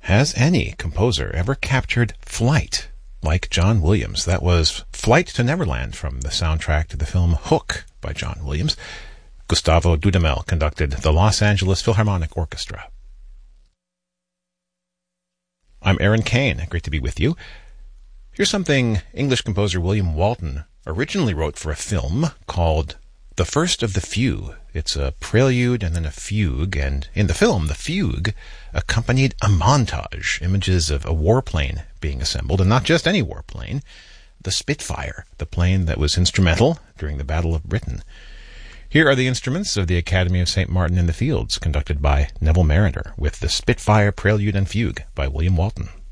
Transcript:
Has any composer ever captured flight like John Williams? That was Flight to Neverland from the soundtrack to the film Hook by John Williams. Gustavo Dudamel conducted the Los Angeles Philharmonic Orchestra. I'm Aaron Kane. Great to be with you. Here's something English composer William Walton originally wrote for a film called The First of the Few. It's a prelude and then a fugue, and in the film, the fugue accompanied a montage, images of a warplane being assembled, and not just any warplane, the Spitfire, the plane that was instrumental during the Battle of Britain. Here are the instruments of the Academy of St. Martin in the Fields, conducted by Neville Mariner, with the Spitfire Prelude and Fugue by William Walton.